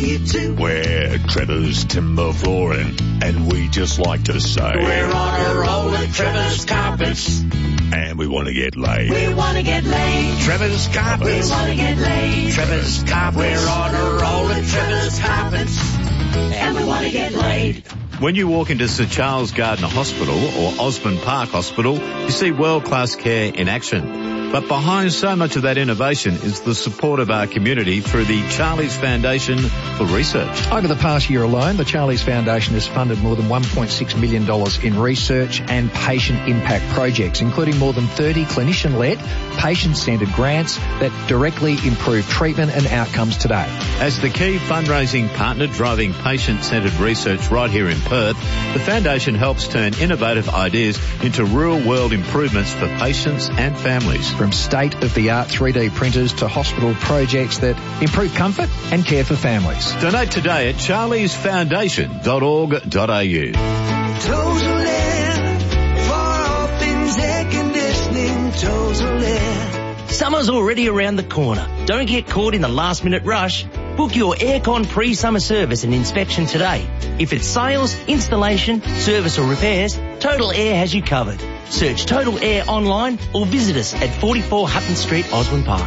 here too. We're Trevor's Timber Flooring, and we just like to say We're on a roll at Trevor's Carpets. and we want to get laid. We want to get laid. Trevor's We Carpets. want to get laid. Trevor's Carpets. We're on a roll at Trevor's Carpets. And we want to get laid. When you walk into Sir Charles Gardner Hospital or Osborne Park Hospital, you see world-class care in action. But behind so much of that innovation is the support of our community through the Charlie's Foundation for Research. Over the past year alone, the Charlie's Foundation has funded more than $1.6 million in research and patient impact projects, including more than 30 clinician-led, patient-centred grants that directly improve treatment and outcomes today. As the key fundraising partner driving patient-centred research right here in Perth, the Foundation helps turn innovative ideas into real-world improvements for patients and families. From state-of-the-art 3D printers to hospital projects that improve comfort and care for families. Donate today at charliesfoundation.org.au. Tozoland, for all things air conditioning, Tozoland. Summer's already around the corner. Don't get caught in the last-minute rush. Book your aircon pre-summer service and inspection today. If it's sales, installation, service or repairs, Total Air has you covered. Search Total Air online or visit us at 44 Hutton Street, Osborne Park.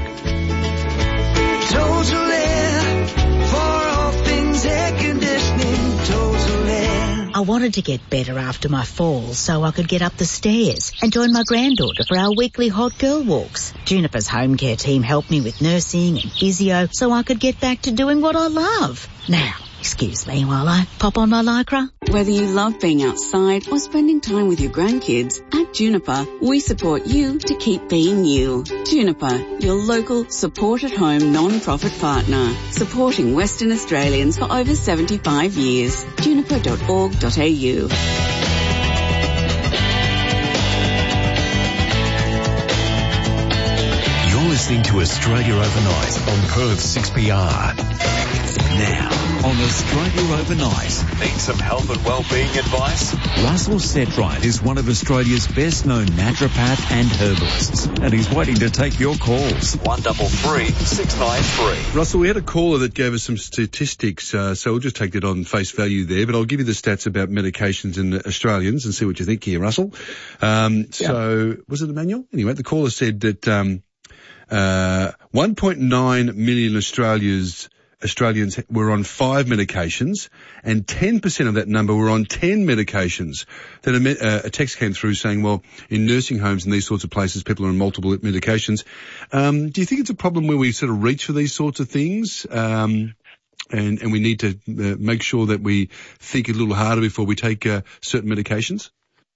Tozoland, for all things air conditioning, Tozoland. I wanted to get better after my fall so I could get up the stairs and join my granddaughter for our weekly hot girl walks. Juniper's home care team helped me with nursing and physio so I could get back to doing what I love. Now, excuse me while I pop on my Lycra. Whether you love being outside or spending time with your grandkids, at Juniper, we support you to keep being you. Juniper, your local support-at-home non-profit partner, supporting Western Australians for over 75 years. Juniper.org.au. You're listening to Australia Overnight on Perth 6PR. Now, on Australia Overnight. Need some health and wellbeing advice? Russell Setright is one of Australia's best-known naturopath and herbalists, and he's waiting to take your calls. 133 693. Russell, we had a caller that gave us some statistics, so we'll just take that on face value there, but I'll give you the stats about medications in Australians and see what you think here, Russell. So, was it Emmanuel? Anyway, the caller said that 1.9 million Australians were on 5 medications, and 10% of that number were on 10 medications. Then a text came through saying, well, in nursing homes and these sorts of places, people are on multiple medications. Do you think it's a problem where we sort of reach for these sorts of things? And we need to make sure that we think a little harder before we take certain medications?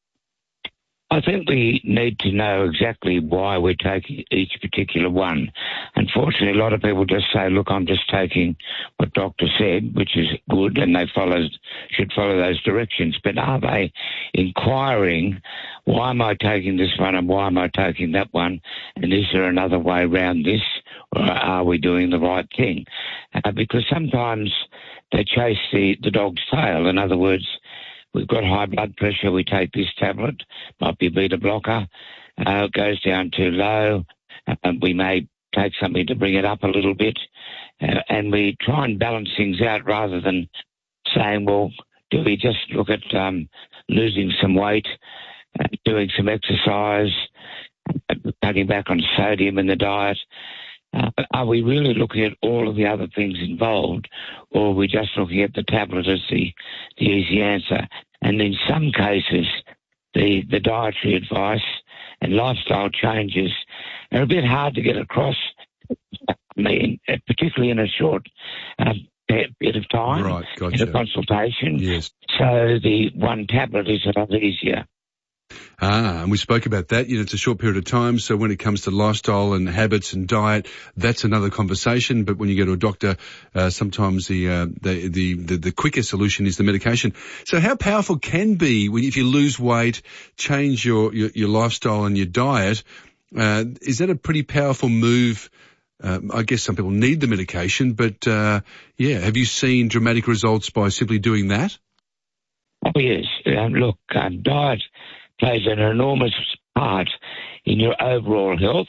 I think we need to know exactly why we're taking each particular one. Unfortunately, a lot of people just say, look, I'm just taking what doctor said, which is good, and they should follow those directions. But are they inquiring, why am I taking this one and why am I taking that one? And is there another way around this? Or are we doing the right thing? Because sometimes they chase the dog's tail. In other words, we've got high blood pressure, we take this tablet, might be a beta blocker, it goes down too low, we may take something to bring it up a little bit, and we try and balance things out rather than saying, well, do we just look at losing some weight, doing some exercise, cutting back on sodium in the diet? Are we really looking at all of the other things involved, or are we just looking at the tablet as the easy answer? And in some cases, the dietary advice and lifestyle changes are a bit hard to get across, particularly in a short bit of time, right, gotcha. in a consultation. Yes. So the one tablet is a lot easier. And we spoke about that. It's a short period of time. So when it comes to lifestyle and habits and diet, that's another conversation. But when you go to a doctor, sometimes the quicker solution is the medication. So how powerful can be if you lose weight, change your lifestyle and your diet? Is that a pretty powerful move? I guess some people need the medication, but have you seen dramatic results by simply doing that? Oh, yes. Look, diet plays an enormous part in your overall health.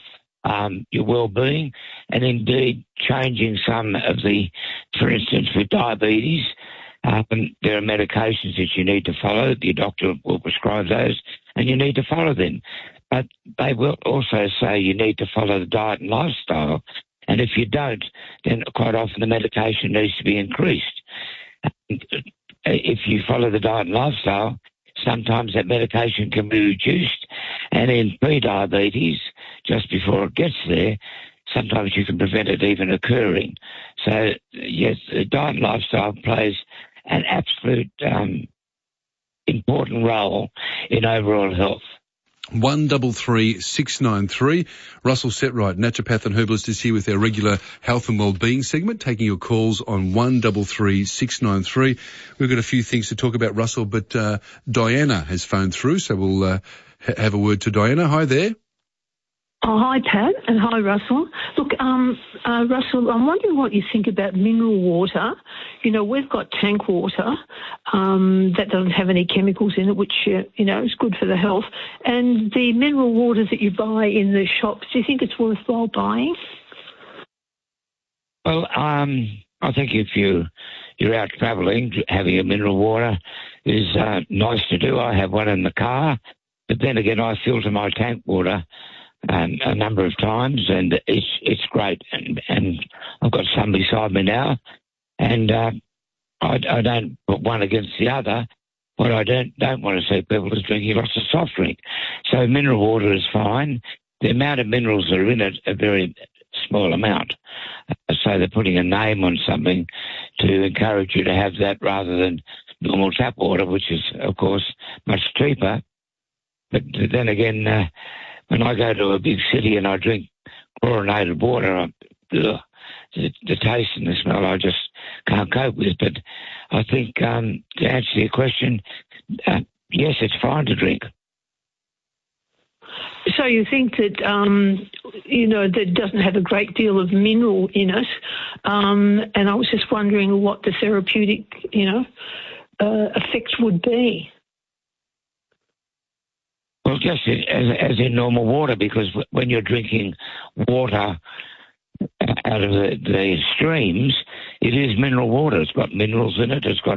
your well-being, and indeed changing some of the, for instance, with diabetes, there are medications that you need to follow. Your doctor will prescribe those, and you need to follow them. But they will also say you need to follow the diet and lifestyle, and if you don't, then quite often the medication needs to be increased. If you follow the diet and lifestyle, sometimes that medication can be reduced, and in pre-diabetes, just before it gets there, sometimes you can prevent it even occurring. So, yes, the diet and lifestyle plays an absolute important role in overall health. 133693. Russell Setright, naturopath and herbalist, is here with our regular health and wellbeing segment, taking your calls on 133693. We've got a few things to talk about, Russell, but Diana has phoned through, so we'll have a word to Diana. Hi there. Oh, hi, Pat, and hi, Russell. Look, Russell, I'm wondering what you think about mineral water. You know, we've got tank water that doesn't have any chemicals in it, which, you know, is good for the health. And the mineral waters that you buy in the shops, do you think it's worthwhile buying? Well, I think if you're out travelling, having a mineral water is nice to do. I have one in the car, but then again, I filter my tank water a number of times, and it's great. And I've got some beside me now, and I don't put one against the other. What I don't want to see people is drinking lots of soft drink. So mineral water is fine. The amount of minerals that are in it a very small amount. So they're putting a name on something to encourage you to have that rather than normal tap water, which is, of course, much cheaper. But then again, when I go to a big city and I drink chlorinated water, the taste and the smell I just can't cope with. But I think to answer your question, yes, it's fine to drink. So you think that, you know, that doesn't have a great deal of mineral in it, and I was just wondering what the therapeutic, you know, effects would be. Well, just as in normal water, because when you're drinking water out of the streams, it is mineral water. It's got minerals in it. It's got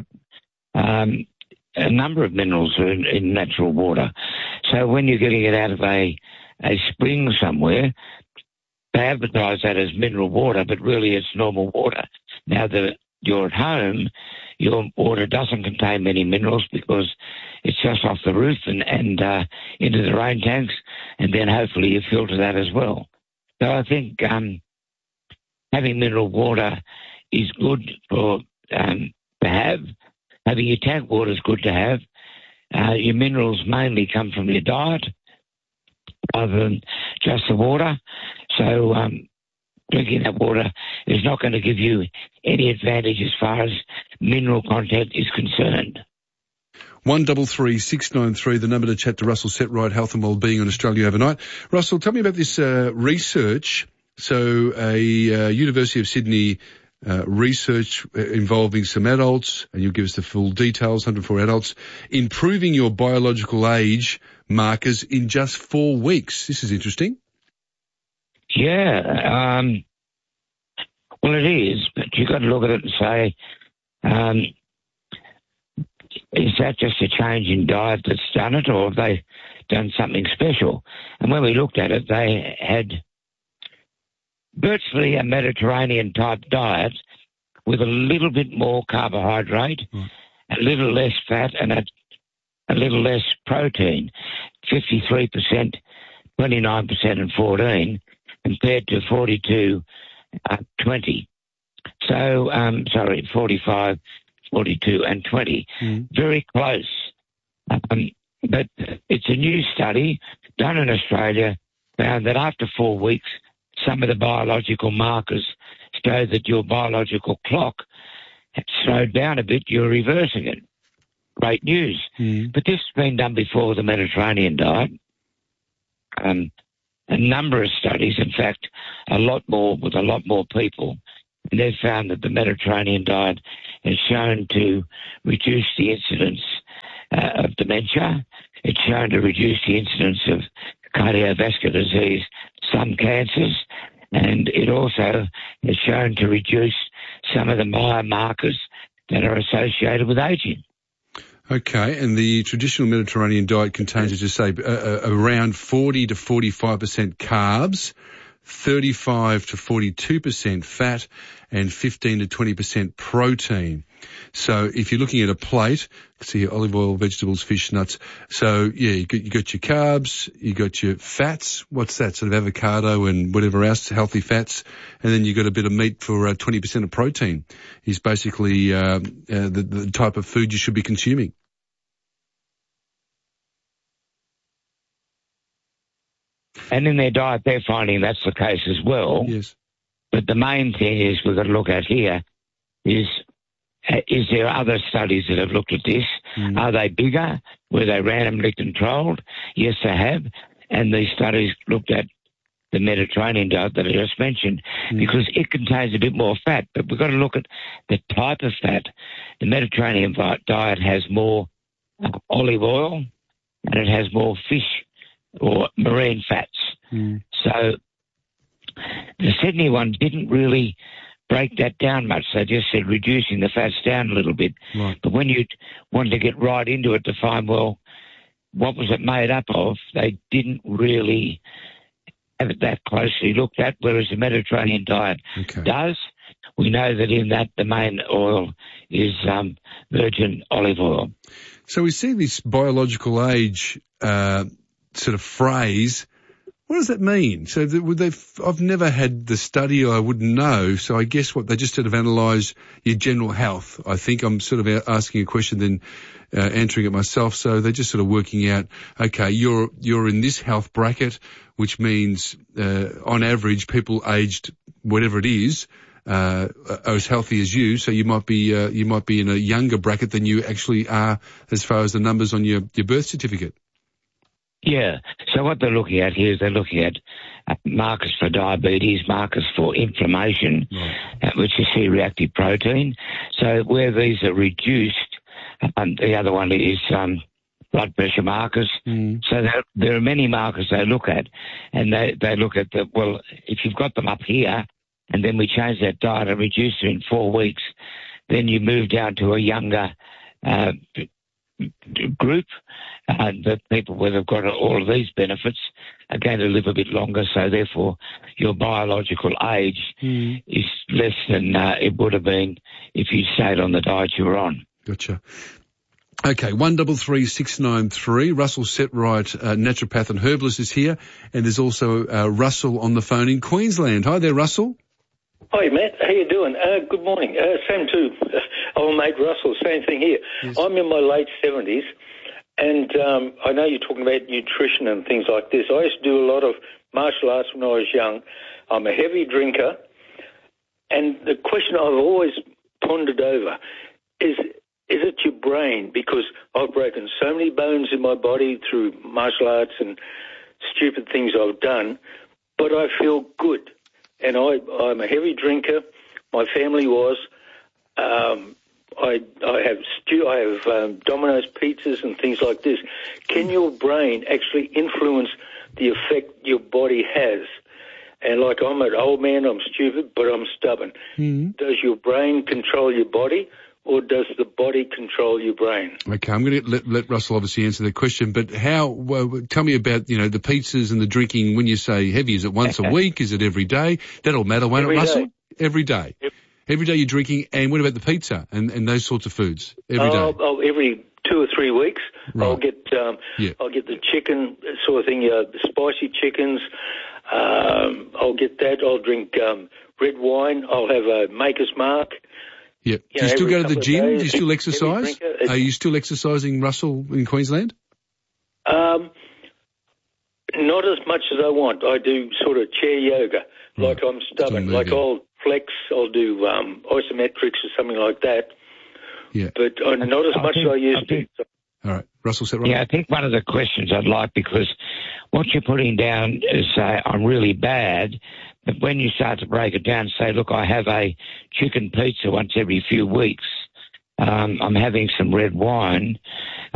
a number of minerals in natural water. So when you're getting it out of a spring somewhere, they advertise that as mineral water, but really it's normal water. Now that you're at home, your water doesn't contain many minerals because it's just off the roof and into the rain tanks, and then hopefully you filter that as well. So I think having mineral water is good to have. Having your tank water is good to have. Your minerals mainly come from your diet rather than just the water. So drinking that water is not going to give you any advantage as far as mineral content is concerned. 133693, the number to chat to Russell Setright, Health and Wellbeing on Australia Overnight. Russell, tell me about this research. So a University of Sydney research involving some adults, and you'll give us the full details, 104 adults, improving your biological age markers in just 4 weeks. This is interesting. Yeah, well, it is, but you've got to look at it and say, is that just a change in diet that's done it, or have they done something special? And when we looked at it, they had virtually a Mediterranean-type diet with a little bit more carbohydrate, a little less fat, and a little less protein, 53%, 29% and 14%, compared to 42, 20. So, 45, 42 and 20. Very close. But it's a new study done in Australia, found that after 4 weeks, some of the biological markers show that your biological clock has slowed down a bit, you're reversing it. Great news. But this has been done before the Mediterranean diet. A number of studies, in fact, a lot more with a lot more people. And they've found that the Mediterranean diet has shown to reduce the incidence of dementia. It's shown to reduce the incidence of cardiovascular disease, some cancers, and it also is shown to reduce some of the biomarkers that are associated with aging. Okay, and the traditional Mediterranean diet contains, as you say, around 40 to 45% carbs, 35 to 42% fat, and 15 to 20% protein. So if you're looking at a plate, see olive oil, vegetables, fish, nuts. So yeah, you got your carbs, you got your fats. What's that? Sort of avocado and whatever else, healthy fats. And then you got a bit of meat for 20% of protein. Is basically the type of food you should be consuming. And in their diet, they're finding that's the case as well. Yes. But the main thing is we've got to look at here is there other studies that have looked at this? Mm. Are they bigger? Were they randomly controlled? Yes, they have. And these studies looked at the Mediterranean diet that I just mentioned because it contains a bit more fat. But we've got to look at the type of fat. The Mediterranean diet has more olive oil and it has more fish or marine fats. Mm. So the Sydney one didn't really break that down much. They just said reducing the fats down a little bit. Right. But when you wanted to get right into it to find, well, what was it made up of, they didn't really have it that closely looked at, whereas the Mediterranean diet does. We know that in that the main oil is virgin olive oil. So we see this biological age sort of phrase. What does that mean? So I've never had the study, or I wouldn't know. So I guess what they just sort of analyse your general health. I think I'm sort of asking a question, then answering it myself. So they're just sort of working out, okay, you're in this health bracket, which means on average people aged whatever it is are as healthy as you. So you might be in a younger bracket than you actually are as far as the numbers on your birth certificate. Yeah. So what they're looking at here is they're looking at markers for diabetes, markers for inflammation, which is C-reactive protein. So where these are reduced, the other one is blood pressure markers. Mm. So there are many markers they look at, and they look at well, if you've got them up here, and then we change that diet and reduce it in 4 weeks, then you move down to a younger group, the people where they've got all of these benefits are going to live a bit longer, so therefore your biological age is less than it would have been if you stayed on the diet you were on. Gotcha. Okay, 133693. Russell Setright, naturopath and herbalist, is here, and there's also Russell on the phone in Queensland. Hi there, Russell. Hi, Matt. How you doing? Good morning. Same too. Old mate Russell, same thing here. Yes. I'm in my late 70s, and I know you're talking about nutrition and things like this. I used to do a lot of martial arts when I was young. I'm a heavy drinker, and the question I've always pondered over is it your brain? Because I've broken so many bones in my body through martial arts and stupid things I've done, but I feel good. And I'm a heavy drinker. My family was. I have Domino's pizzas and things like this. Can your brain actually influence the effect your body has? And like I'm an old man, I'm stupid, but I'm stubborn. Mm-hmm. Does your brain control your body, or does the body control your brain? Okay, I'm going to let Russell obviously answer that question, but tell me about, the pizzas and the drinking. When you say heavy, is it once a week? Is it every day? That'll matter, won't it, Russell? Every day. Yep. Every day you're drinking, and what about the pizza and those sorts of foods? Every day? Every 2 or 3 weeks. Right. I'll get the chicken sort of thing, the spicy chickens. I'll get that. I'll drink red wine. I'll have a Maker's Mark. Yeah. Do you still go to the gym? Do you still exercise? Are you still exercising, Russell, in Queensland? Not as much as I want. I do sort of chair yoga. Right. Like I'm stubborn. Like I'll flex. I'll do isometrics or something like that. Yeah. But not as much as I used to. All right. Russell said right. Yeah, I think one of the questions I'd like, because what you're putting down is I'm really bad, but when you start to break it down, say, look, I have a chicken pizza once every few weeks, I'm having some red wine,